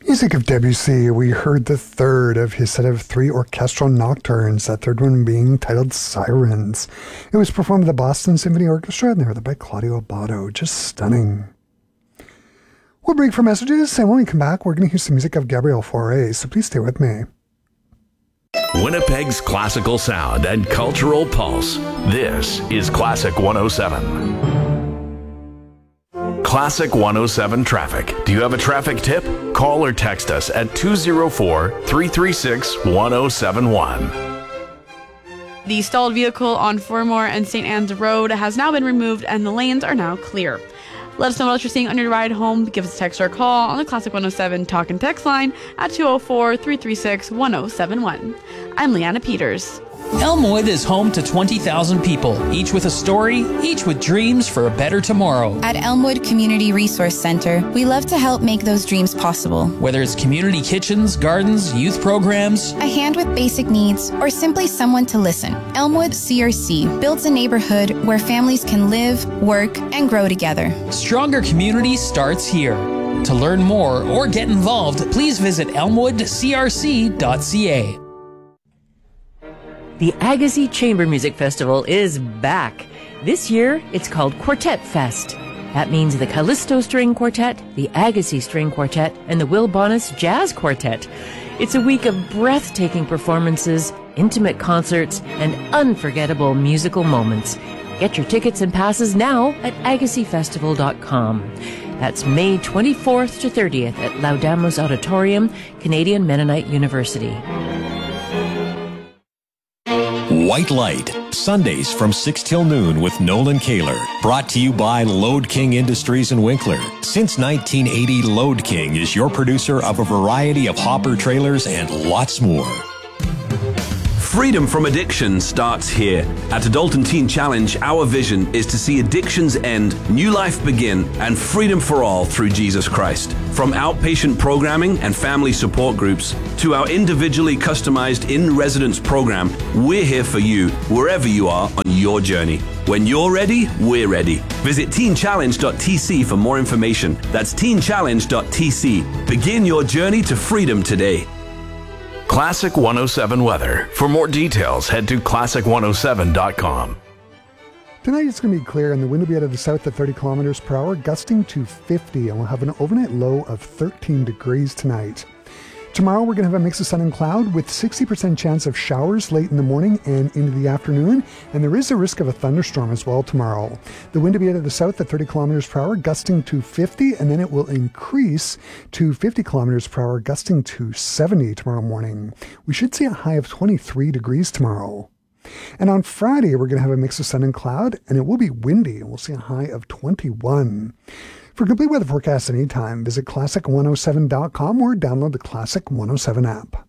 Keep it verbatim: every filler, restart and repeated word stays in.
Music of Debussy, we heard the third of his set of three orchestral nocturnes, that third one being titled Sirens. It was performed by the Boston Symphony Orchestra, and they were led by Claudio Abbado. Just stunning. We'll break for messages, and when we come back, we're going to hear some music of Gabriel Fauré, so please stay with me. Winnipeg's classical sound and cultural pulse. This is Classic one oh seven. Classic one oh seven traffic. Do you have a traffic tip? Call or text us at two oh four, three three six, one oh seven one. The stalled vehicle on Fermor and Saint Anne's Road has now been removed and the lanes are now clear. Let us know what you're seeing on your ride home. Give us a text or call on the Classic one oh seven Talk and Text line at two oh four, three three six, one oh seven one. I'm Leanna Peters. Elmwood is home to twenty thousand people, each with a story, each with dreams for a better tomorrow. At Elmwood Community Resource Center, we love to help make those dreams possible. Whether it's community kitchens, gardens, youth programs, a hand with basic needs, or simply someone to listen, Elmwood C R C builds a neighborhood where families can live, work, and grow together. Stronger community starts here. To learn more or get involved, please visit elmwood c r c dot c a. The Agassiz Chamber Music Festival is back. This year, it's called Quartet Fest. That means the Callisto String Quartet, the Agassiz String Quartet, and the Will Bonas Jazz Quartet. It's a week of breathtaking performances, intimate concerts, and unforgettable musical moments. Get your tickets and passes now at agassiz festival dot com. That's May twenty-fourth to thirtieth at Laudamos Auditorium, Canadian Mennonite University. White Light, Sundays from six till noon with Nolan Kaler. Brought to you by Load King Industries in Winkler. Since nineteen eighty, Load King is your producer of a variety of hopper trailers and lots more. Freedom from addiction starts here. At Adult and Teen Challenge, our vision is to see addictions end, new life begin, and freedom for all through Jesus Christ. From outpatient programming and family support groups to our individually customized in-residence program, we're here for you wherever you are on your journey. When you're ready, we're ready. Visit teen challenge dot t c for more information. That's teen challenge dot t c. Begin your journey to freedom today. Classic one oh seven weather. For more details, head to classic one oh seven dot com. Tonight it's going to be clear and the wind will be out of the south at thirty kilometers per hour, gusting to fifty, and we'll have an overnight low of thirteen degrees tonight. Tomorrow we're going to have a mix of sun and cloud with sixty percent chance of showers late in the morning and into the afternoon, and there is a risk of a thunderstorm as well tomorrow. The wind will be out of the south at thirty kilometers per hour, gusting to fifty, and then it will increase to fifty kilometers per hour, gusting to seventy tomorrow morning. We should see a high of twenty-three degrees tomorrow. And on Friday, we're going to have a mix of sun and cloud, and it will be windy, and we'll see a high of twenty-one. For complete weather forecast anytime, visit classic one oh seven dot com or download the Classic one oh seven app.